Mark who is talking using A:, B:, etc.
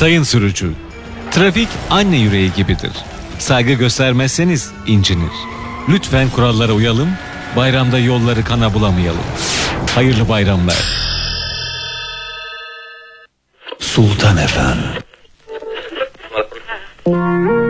A: Sayın sürücü, trafik anne yüreği gibidir. Saygı göstermezseniz incinir. Lütfen kurallara uyalım, bayramda yolları kana bulamayalım. Hayırlı bayramlar.
B: Sultan Efendi.